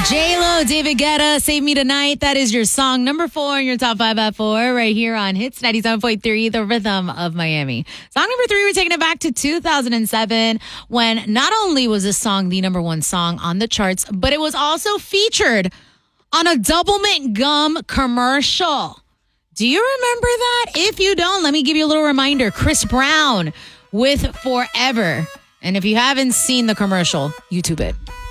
J-Lo, David Guetta, Save Me Tonight. That is your song number 4 in your top 5 at 4 right here on Hits 97.3, the rhythm of Miami. Song number 3, we're taking it back to 2007 when not only was this song the number 1 song on the charts, but it was also featured on a Double Mint Gum commercial. Do you remember that? If you don't, let me give you a little reminder. Chris Brown with Forever. And if you haven't seen the commercial, YouTube it.